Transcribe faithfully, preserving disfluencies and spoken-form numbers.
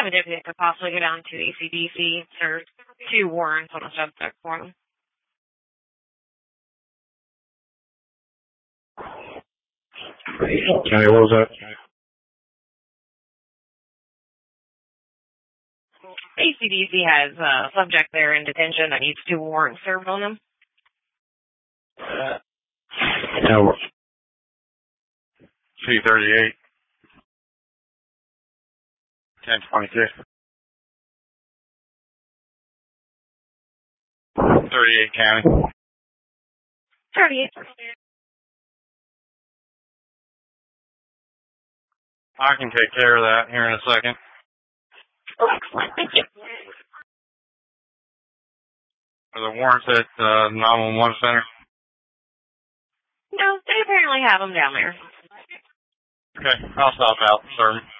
have a deputy that could possibly go down to A C D C. There's two warrants on the subject for him. County, what was that? A C D C has a subject there in detention that needs two warrants served on them. No. C thirty-eight. ten twenty-two. thirty-eight County. thirty-eight. I can take care of that here in a second. Oh, excellent. Thank you. Are the warrants at uh, nine one one center? No, they apparently have them down there. Okay, I'll stop out, sir.